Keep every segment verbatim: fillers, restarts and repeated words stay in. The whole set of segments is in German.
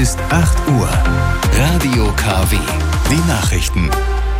ist acht Uhr. Radio K W. Die Nachrichten.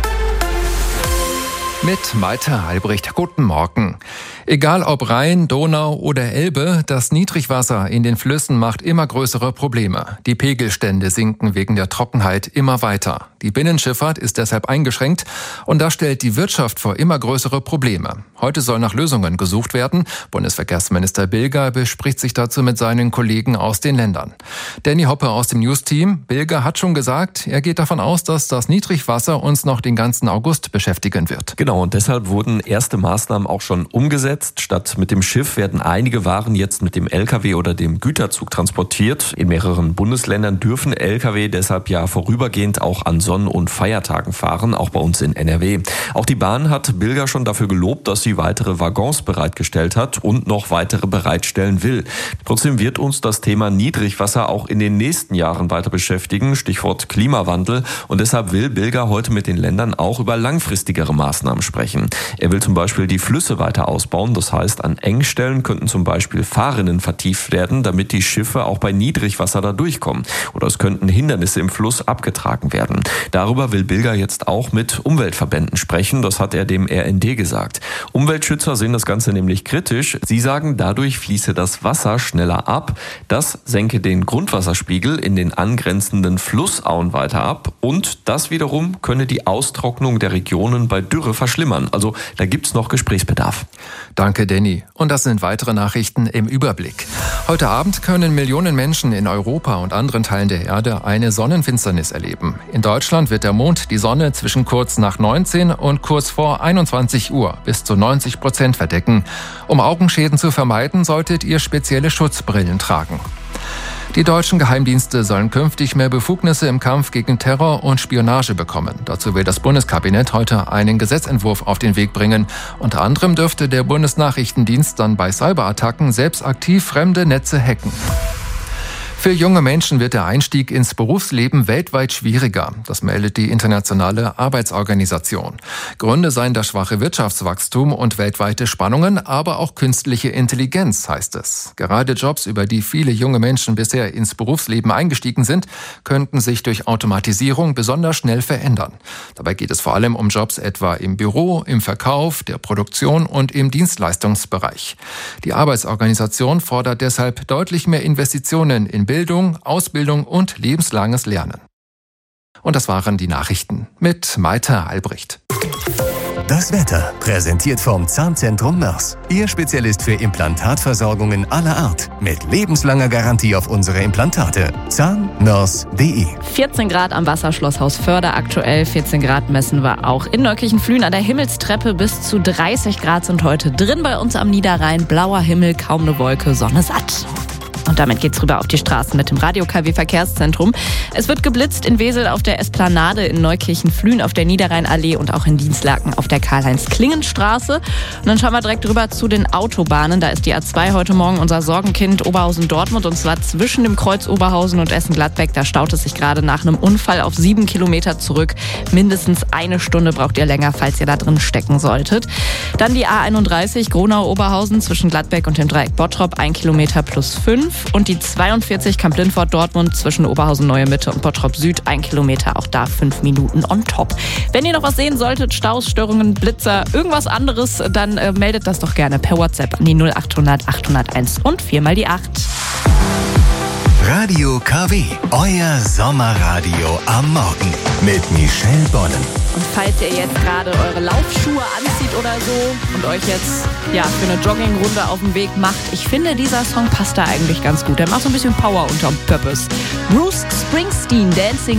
Mit Malte Albrecht. Guten Morgen. Egal ob Rhein, Donau oder Elbe, das Niedrigwasser in den Flüssen macht immer größere Probleme. Die Pegelstände sinken wegen der Trockenheit immer weiter. Die Binnenschifffahrt ist deshalb eingeschränkt und das stellt die Wirtschaft vor immer größere Probleme. Heute soll nach Lösungen gesucht werden. Bundesverkehrsminister Bilger bespricht sich dazu mit seinen Kollegen aus den Ländern. Danny Hoppe aus dem News-Team. Bilger hat schon gesagt, er geht davon aus, dass das Niedrigwasser uns noch den ganzen August beschäftigen wird. Genau, und deshalb wurden erste Maßnahmen auch schon umgesetzt. Statt mit dem Schiff werden einige Waren jetzt mit dem L K W oder dem Güterzug transportiert. In mehreren Bundesländern dürfen L K W deshalb ja vorübergehend auch an Sonn- und Feiertagen fahren, auch bei uns in N R W. Auch die Bahn hat Bilger schon dafür gelobt, dass sie weitere Waggons bereitgestellt hat und noch weitere bereitstellen will. Trotzdem wird uns das Thema Niedrigwasser auch in den nächsten Jahren weiter beschäftigen, Stichwort Klimawandel. Und deshalb will Bilger heute mit den Ländern auch über langfristigere Maßnahmen sprechen. Er will zum Beispiel die Flüsse weiter ausbauen. Das heißt, an Engstellen könnten zum Beispiel Fahrrinnen vertieft werden, damit die Schiffe auch bei Niedrigwasser da durchkommen. Oder es könnten Hindernisse im Fluss abgetragen werden. Darüber will Bilger jetzt auch mit Umweltverbänden sprechen. Das hat er dem R N D gesagt. Umweltschützer sehen das Ganze nämlich kritisch. Sie sagen, dadurch fließe das Wasser schneller ab. Das senke den Grundwasserspiegel in den angrenzenden Flussauen weiter ab. Und das wiederum könne die Austrocknung der Regionen bei Dürre verschlimmern. Also da gibt's noch Gesprächsbedarf. Danke, Danny. Und das sind weitere Nachrichten im Überblick. Heute Abend können Millionen Menschen in Europa und anderen Teilen der Erde eine Sonnenfinsternis erleben. In Deutschland wird der Mond die Sonne zwischen kurz nach neunzehn und kurz vor einundzwanzig Uhr bis zu neunzig Prozent verdecken. Um Augenschäden zu vermeiden, solltet ihr spezielle Schutzbrillen tragen. Die deutschen Geheimdienste sollen künftig mehr Befugnisse im Kampf gegen Terror und Spionage bekommen. Dazu will das Bundeskabinett heute einen Gesetzentwurf auf den Weg bringen. Unter anderem dürfte der Bundesnachrichtendienst dann bei Cyberattacken selbst aktiv fremde Netze hacken. Für junge Menschen wird der Einstieg ins Berufsleben weltweit schwieriger. Das meldet die Internationale Arbeitsorganisation. Gründe seien das schwache Wirtschaftswachstum und weltweite Spannungen, aber auch künstliche Intelligenz, heißt es. Gerade Jobs, über die viele junge Menschen bisher ins Berufsleben eingestiegen sind, könnten sich durch Automatisierung besonders schnell verändern. Dabei geht es vor allem um Jobs etwa im Büro, im Verkauf, der Produktion und im Dienstleistungsbereich. Die Arbeitsorganisation fordert deshalb deutlich mehr Investitionen in Bildung, Ausbildung und lebenslanges Lernen. Und das waren die Nachrichten mit Malte Albrecht. Das Wetter, präsentiert vom Zahnzentrum Mörs. Ihr Spezialist für Implantatversorgungen aller Art. Mit lebenslanger Garantie auf unsere Implantate. zahnmörs punkt de vierzehn Grad am Wasserschlosshaus Förde aktuell. vierzehn Grad messen wir auch in Neukirchen-Flühen an der Himmelstreppe. Bis zu dreißig Grad sind heute drin bei uns am Niederrhein. Blauer Himmel, kaum eine Wolke, Sonne satt. Und damit geht's rüber auf die Straßen mit dem Radio K W Verkehrszentrum. Es wird geblitzt in Wesel auf der Esplanade, in Neukirchen-Flühen auf der Niederrheinallee und auch in Dienstlaken auf der Karl-Heinz-Klingen-Straße. Und dann schauen wir direkt rüber zu den Autobahnen. Da ist die A zwei heute Morgen unser Sorgenkind Oberhausen-Dortmund und zwar zwischen dem Kreuz Oberhausen und Essen-Gladbeck. Da staut es sich gerade nach einem Unfall auf sieben Kilometer zurück. Mindestens eine Stunde braucht ihr länger, falls ihr da drin stecken solltet. Dann die A einunddreißig Gronau-Oberhausen zwischen Gladbeck und dem Dreieck Bottrop, ein Kilometer plus fünf. Und die zweiundvierzig Kamp-Lindfort-Dortmund zwischen Oberhausen-Neue Mitte und Bottrop-Süd, ein Kilometer, auch da fünf Minuten on top. Wenn ihr noch was sehen solltet, Staus, Störungen, Blitzer, irgendwas anderes, dann äh, meldet das doch gerne per WhatsApp an die null achthundert achthunderteins und viermal die acht. Radio K W, euer Sommerradio am Morgen mit Michelle Bonnen. Und falls ihr jetzt gerade eure Laufschuhe anzieht oder so und euch jetzt ja für eine Joggingrunde auf den Weg macht, ich finde, dieser Song passt da eigentlich ganz gut. Der macht so ein bisschen Power unterm Purpose. Bruce Springsteen, Dancing